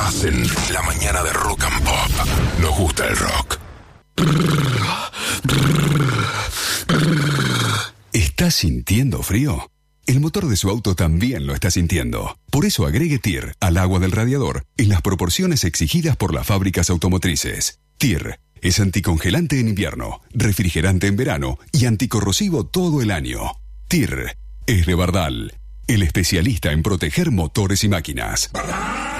Estás en la mañana de Rock and Pop. Nos gusta el rock. ¿Estás sintiendo frío? El motor de su auto también lo está sintiendo. Por eso agregue TIR al agua del radiador en las proporciones exigidas por las fábricas automotrices. TIR es anticongelante en invierno, refrigerante en verano y anticorrosivo todo el año. TIR es de Bardal, el especialista en proteger motores y máquinas.